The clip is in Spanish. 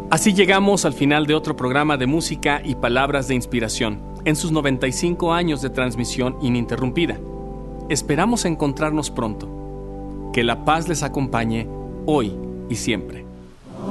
Así llegamos al final de otro programa de música y palabras de inspiración, en sus 95 años de transmisión ininterrumpida. Esperamos encontrarnos pronto. Que la paz les acompañe hoy y siempre.